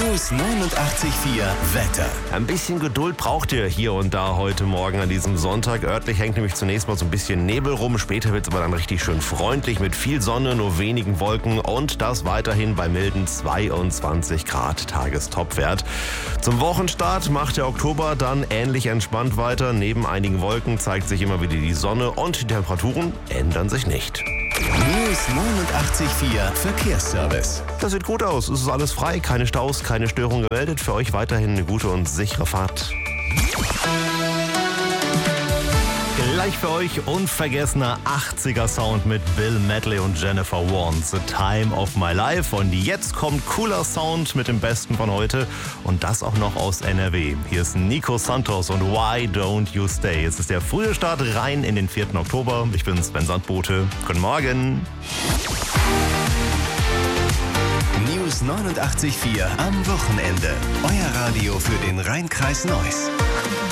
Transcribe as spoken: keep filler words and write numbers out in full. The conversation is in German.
News neunundachtzig Komma vier Wetter. Ein bisschen Geduld braucht ihr hier und da heute Morgen an diesem Sonntag. Örtlich hängt nämlich zunächst mal so ein bisschen Nebel rum. Später wird es aber dann richtig schön freundlich mit viel Sonne, nur wenigen Wolken und das weiterhin bei milden zweiundzwanzig Grad Tagestopwert. Zum Wochenstart macht der Oktober dann ähnlich entspannt weiter. Neben einigen Wolken zeigt sich immer wieder die Sonne und die Temperaturen ändern sich nicht. News neunundachtzig Komma vier Verkehrsservice. Das sieht gut aus. Es ist alles frei, keine Staus, keine Störung gemeldet. Für euch weiterhin eine gute und sichere Fahrt. Gleich für euch unvergessener achtziger Sound mit Bill Medley und Jennifer Warren. The Time of My Life. Und jetzt kommt cooler Sound mit dem Besten von heute. Und das auch noch aus N R W. Hier ist Nico Santos und Why Don't You Stay. Es ist der frühe Start rein in den vierten Oktober. Ich bin Sven Sandbote. Guten Morgen. News neunundachtzig Komma vier am Wochenende. Euer Radio für den Rhein-Kreis Neuss.